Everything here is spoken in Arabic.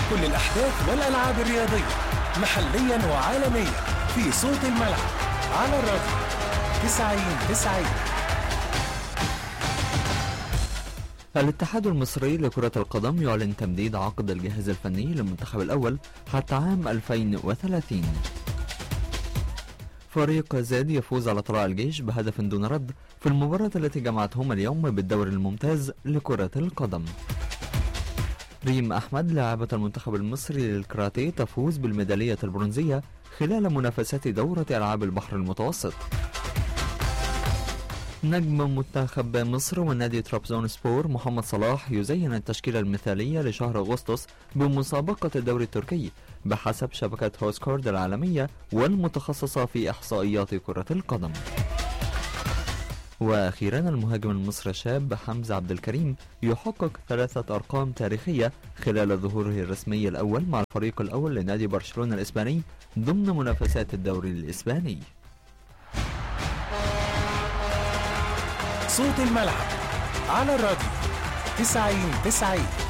كل الأحداث والألعاب الرياضية محليا وعالميا في صوت الملعب على الراديو 90-90. الاتحاد المصري لكرة القدم يعلن تمديد عقد الجهاز الفني للمنتخب الأول حتى عام 2030. فريق زد يفوز على طلائع الجيش بهدف دون رد في المباراة التي جمعتهم اليوم بالدوري الممتاز لكرة القدم. ريم أحمد لاعبة المنتخب المصري للكاراتيه تفوز بالميدالية البرونزية خلال منافسات دورة ألعاب البحر المتوسط. نجم منتخب مصر والنادي ترابزون سبور محمد صلاح يزين التشكيلة المثالية لشهر أغسطس بمسابقة الدوري التركي بحسب شبكة هوسكورد العالمية والمتخصصة في إحصائيات كرة القدم. وأخيرا المهاجم المصري الشاب حمزة عبد الكريم يحقق 3 أرقام تاريخية خلال ظهوره الرسمي الأول مع الفريق الأول لنادي برشلونة الإسباني ضمن منافسات الدوري الإسباني. صوت الملعب على الراديو 90-90.